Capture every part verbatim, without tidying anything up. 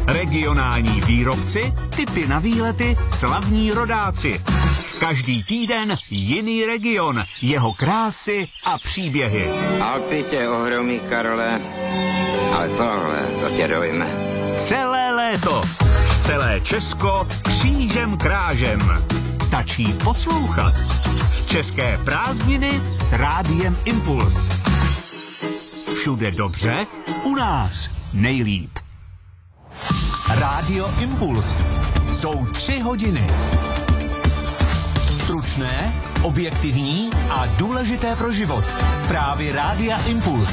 Regionální výrobci, tipy na výlety, slavní rodáci. Každý týden jiný region, jeho krásy a příběhy. Alpy tě ohromí, Karole, ale tohle, to tě dojme. Celé léto, celé Česko křížem krážem. Stačí poslouchat. České prázdniny s Rádiem Impuls. Všude dobře, u nás nejlíp. Rádio Impuls. Jsou tři hodiny. Stručné, objektivní a důležité pro život. Zprávy Rádia Impuls.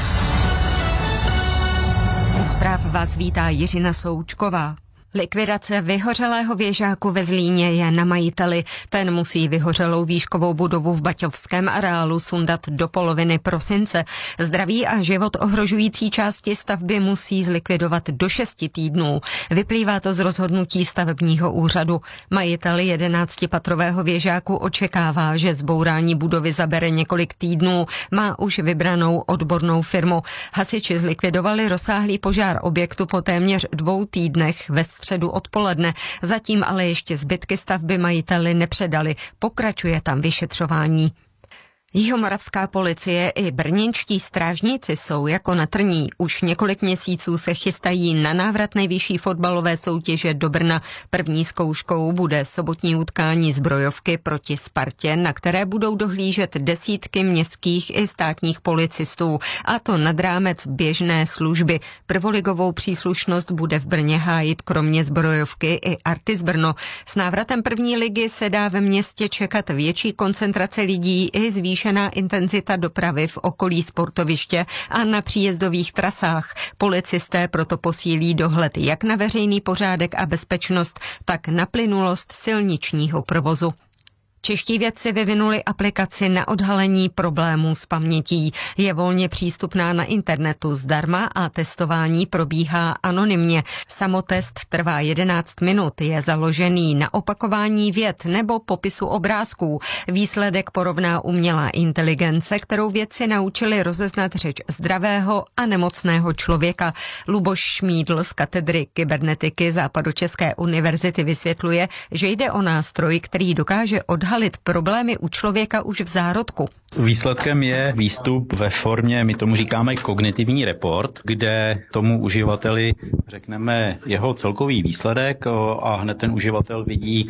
U zpráv vás vítá Jiřina Součková. Likvidace vyhořelého věžáku ve Zlíně je na majiteli. Ten musí vyhořelou výškovou budovu v baťovském areálu sundat do poloviny prosince. Zdraví a život ohrožující části stavby musí zlikvidovat do šesti týdnů. Vyplývá to z rozhodnutí stavebního úřadu. Majitel jedenáctipatrového věžáku očekává, že zbourání budovy zabere několik týdnů. Má už vybranou odbornou firmu. Hasiči zlikvidovali rozsáhlý požár objektu po téměř dvou týdnech ve středu odpoledne. Zatím ale ještě zbytky stavby majiteli nepředali. Pokračuje tam vyšetřování. Jihomoravská policie i brněnští strážníci jsou jako na trní. Už několik měsíců se chystají na návrat nejvyšší fotbalové soutěže do Brna. První zkouškou bude sobotní utkání zbrojovky proti Spartě, na které budou dohlížet desítky městských i státních policistů. A to nad rámec běžné služby. Prvoligovou příslušnost bude v Brně hájit kromě zbrojovky i Artis Brno. S návratem první ligy se dá ve městě čekat větší koncentrace lidí i zvýšená intenzita dopravy v okolí sportoviště a na příjezdových trasách. Policisté proto posílí dohled jak na veřejný pořádek a bezpečnost, tak na plynulost silničního provozu. Čeští vědci vyvinuli aplikaci na odhalení problémů s pamětí. Je volně přístupná na internetu zdarma a testování probíhá anonymně. Samotest trvá jedenáct minut, je založený na opakování vět nebo popisu obrázků. Výsledek porovná umělá inteligence, kterou vědci naučili rozeznat řeč zdravého a nemocného člověka. Luboš Šmídl z katedry kybernetiky Západočeské univerzity vysvětluje, že jde o nástroj, který dokáže odhalit problémy u člověka už v zárodku. Výsledkem je výstup ve formě, my tomu říkáme kognitivní report, kde tomu uživateli řekneme jeho celkový výsledek a hned ten uživatel vidí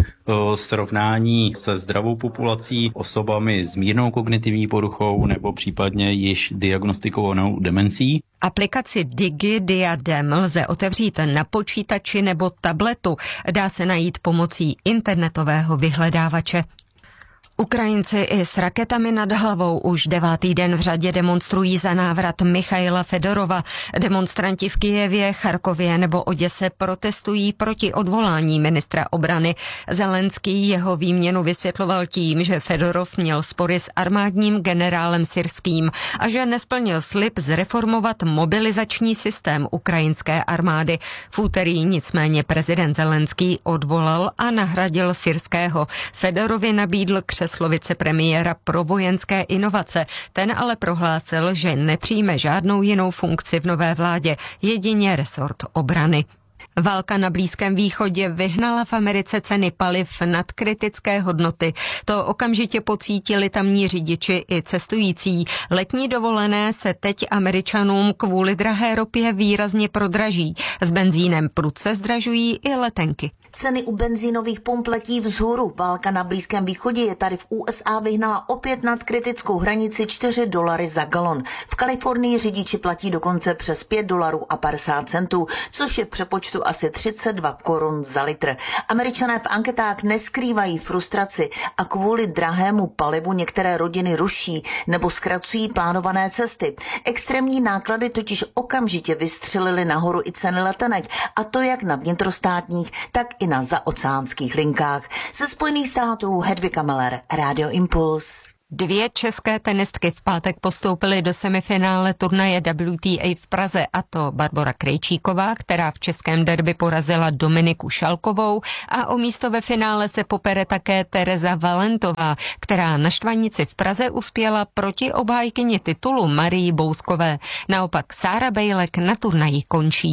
srovnání se zdravou populací, osobami s mírnou kognitivní poruchou nebo případně již diagnostikovanou demencí. Aplikaci DigiDiadem lze otevřít na počítači nebo tabletu. Dá se najít pomocí internetového vyhledávače. Ukrajinci i s raketami nad hlavou už devátý den v řadě demonstrují za návrat Michaila Fedorova. Demonstranti v Kyjevě, Charkově nebo Oděse protestují proti odvolání ministra obrany. Zelenský jeho výměnu vysvětloval tím, že Fedorov měl spory s armádním generálem syrským a že nesplnil slib zreformovat mobilizační systém ukrajinské armády. V úterý nicméně prezident Zelenský odvolal a nahradil syrského. Fedorovi nabídl křeslo vicepremiéra pro vojenské inovace. Ten ale prohlásil, že nepřijme žádnou jinou funkci v nové vládě, jedině resort obrany. Válka na Blízkém východě vyhnala v Americe ceny paliv nad kritické hodnoty. To okamžitě pocítili tamní řidiči i cestující. Letní dovolené se teď Američanům kvůli drahé ropě výrazně prodraží. S benzínem prudce zdražují i letenky. Ceny u benzínových pump letí vzhůru. Válka na Blízkém východě je tady v U S A vyhnala opět nad kritickou hranici čtyři dolary za galon. V Kalifornii řidiči platí dokonce přes pět dolarů a padesát centů, což je v přepočtu asi třicet dva korun za litr. Američané v anketách neskrývají frustraci a kvůli drahému palivu některé rodiny ruší nebo zkracují plánované cesty. Extrémní náklady totiž okamžitě vystřelily nahoru i ceny letenek, a to jak na vnitrostátních, tak i na zaoceánských linkách. Ze Spojených států Hedvika Meller, Rádio Impuls. Dvě české tenistky v pátek postoupily do semifinále turnaje W T A v Praze, a to Barbora Krejčíková, která v českém derby porazila Dominiku Šalkovou, a o místo ve finále se popere také Tereza Valentová, která na Štvanici v Praze uspěla proti obhájkyni titulu Marii Bouskové. Naopak Sára Bejlek na turnaji končí.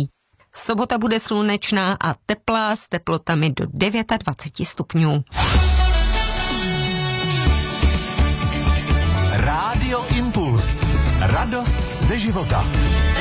Sobota bude slunečná a teplá s teplotami do dvacet devět stupňů. Rádio Impuls. Radost ze života.